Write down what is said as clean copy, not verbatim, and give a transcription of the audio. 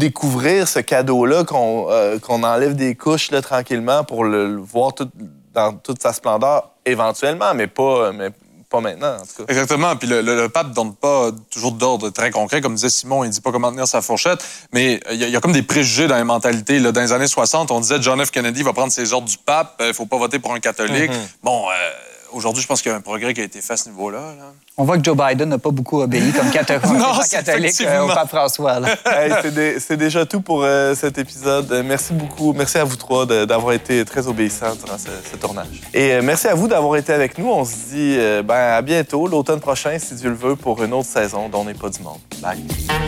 découvrir ce cadeau-là, qu'on enlève des couches là, tranquillement pour le voir dans toute sa splendeur, éventuellement, mais pas maintenant, en tout cas. Exactement. Puis le pape ne donne pas toujours d'ordre très concret. Comme disait Simon, il ne dit pas comment tenir sa fourchette. Mais il y a comme des préjugés dans les mentalités. Là, dans les années 60, on disait John F. Kennedy va prendre ses ordres du pape. Il ne faut pas voter pour un catholique. Bon, aujourd'hui, je pense qu'il y a un progrès qui a été fait à ce niveau-là. Là. On voit que Joe Biden n'a pas beaucoup obéi comme catholique au pape François. Hey, c'est déjà tout pour cet épisode. Merci beaucoup. Merci à vous trois d'avoir été très obéissants durant ce tournage. Et merci à vous d'avoir été avec nous. On se dit à bientôt, l'automne prochain, si Dieu le veut, pour une autre saison dont n'est pas du monde. Bye.